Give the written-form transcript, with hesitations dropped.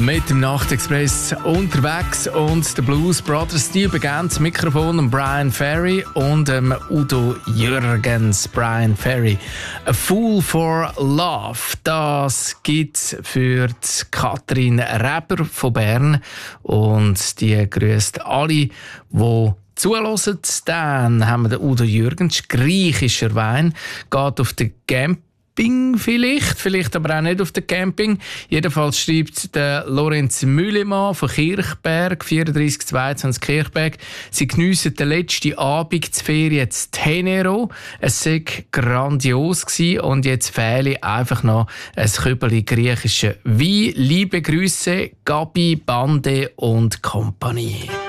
Mit dem Nachtexpress unterwegs und der Blues Brothers, die übergeben das Mikrofon an Brian Ferry und Udo Jürgens. Brian Ferry. A Fool for Love, das gibt für die Katrin Reber von Bern und die grüßt alle, die zuhören. Dann haben wir den Udo Jürgens, griechischer Wein, geht auf den Camping vielleicht aber auch nicht auf dem Camping. Jedenfalls schreibt der Lorenz Müllemann von Kirchberg, 3422 Kirchberg, sie geniessen den letzten Abend zur Ferien zu Tenero. Es war grandios gewesen und jetzt fehle einfach noch ein Kübeli griechischen Wein. Liebe Grüße, Gabi, Bande und Kompanie.